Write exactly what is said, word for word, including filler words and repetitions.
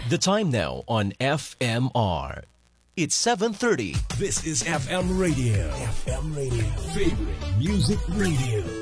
The time now on F M R. It's seven thirty. This is F M Radio. F M Radio. Favorite Music Radio.